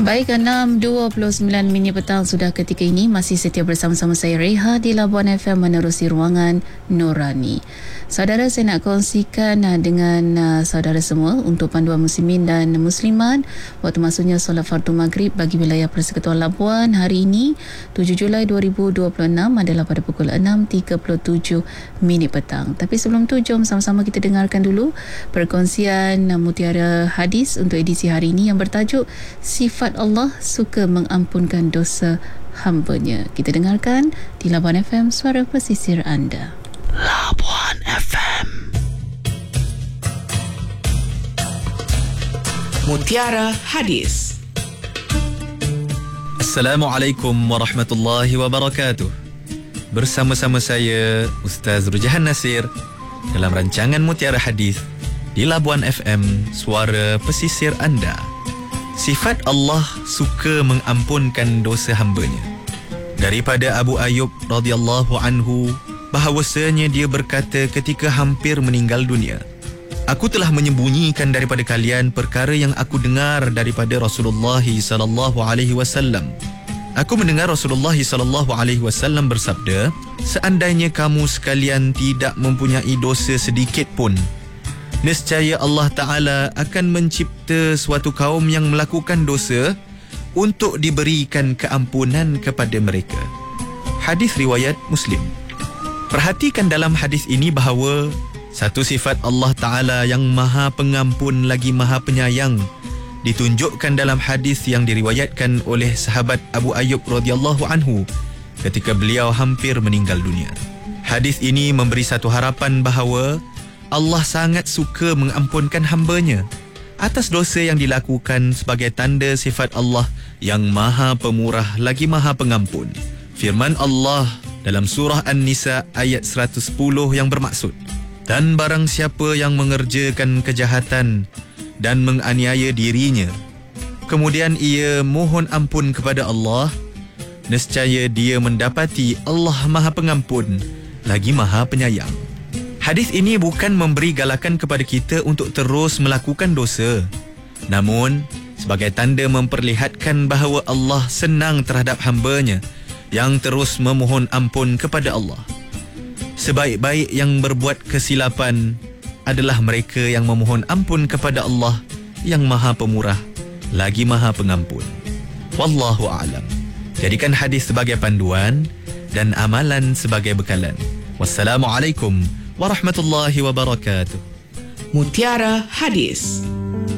Baik, 6.29 minit petang sudah ketika ini. Masih setia bersama-sama saya Reha di Labuan FM menerusi ruangan Nurani. Saudara, saya nak kongsikan dengan saudara semua untuk panduan muslimin dan muslimat waktu masuknya solat fardu maghrib bagi wilayah Persekutuan Labuan hari ini 7 Julai 2026 adalah pada pukul 6.37 minit petang. Tapi sebelum tu, jom sama-sama kita dengarkan dulu perkongsian mutiara hadis untuk edisi hari ini yang bertajuk Sifat Allah suka mengampunkan dosa hamba-Nya. Kita dengarkan di Labuan FM, suara pesisir anda. Labuan FM. Mutiara Hadis. Assalamualaikum warahmatullahi wabarakatuh. Bersama-sama saya Ustaz Rujahan Nasir dalam rancangan Mutiara Hadis di Labuan FM, suara pesisir anda. Sifat Allah suka mengampunkan dosa hamba-Nya. Daripada Abu Ayyub radhiyallahu anhu, bahawasanya dia berkata ketika hampir meninggal dunia, aku telah menyembunyikan daripada kalian perkara yang aku dengar daripada Rasulullah sallallahu alaihi wasallam. Aku mendengar Rasulullah sallallahu alaihi wasallam bersabda, seandainya kamu sekalian tidak mempunyai dosa sedikit pun, nescaya Allah Ta'ala akan mencipta suatu kaum yang melakukan dosa untuk diberikan keampunan kepada mereka. Hadis riwayat Muslim. Perhatikan dalam hadis ini bahawa satu sifat Allah Ta'ala yang maha pengampun lagi maha penyayang ditunjukkan dalam hadis yang diriwayatkan oleh sahabat Abu Ayyub radhiyallahu anhu ketika beliau hampir meninggal dunia. Hadis ini memberi satu harapan bahawa Allah sangat suka mengampunkan hamba-Nya atas dosa yang dilakukan sebagai tanda sifat Allah yang maha pemurah lagi maha pengampun. Firman Allah dalam surah An-Nisa ayat 110 yang bermaksud, dan barang siapa yang mengerjakan kejahatan dan menganiaya dirinya, kemudian ia mohon ampun kepada Allah, nescaya dia mendapati Allah maha pengampun lagi maha penyayang. Hadis ini bukan memberi galakan kepada kita untuk terus melakukan dosa, namun sebagai tanda memperlihatkan bahawa Allah senang terhadap hamba-Nya yang terus memohon ampun kepada Allah. Sebaik-baik yang berbuat kesilapan adalah mereka yang memohon ampun kepada Allah yang maha pemurah lagi maha pengampun. Wallahu a'lam. Jadikan hadis sebagai panduan dan amalan sebagai bekalan. Wassalamualaikum warahmatullahi wabarakatuh. Mutiara Hadis.